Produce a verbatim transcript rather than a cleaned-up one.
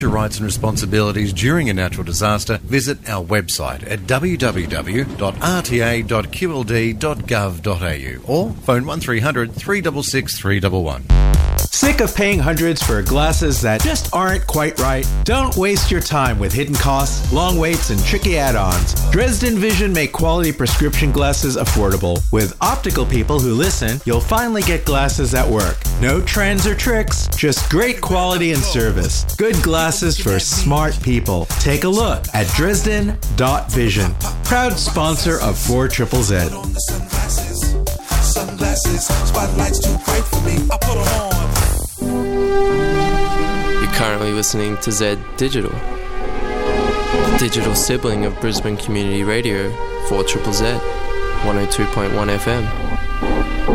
Your rights and responsibilities during a natural disaster, visit our website at w w w dot r t a dot q l d dot gov dot a u or phone one three hundred, three six six, three one one. Sick of paying hundreds for glasses that just aren't quite right? Don't waste your time with hidden costs, long waits, and tricky add-ons. Dresden Vision make quality prescription glasses affordable. With optical people who listen, you'll finally get glasses that work. No trends or tricks, just great quality and service. Good glasses for smart people. Take a look at Dresden dot vision. Proud sponsor of four triple Z. Sunglasses, spotlights too bright for me. I put 'em on. You're currently listening to Z Digital, the digital sibling of Brisbane Community Radio, four triple Z, one oh two point one F M.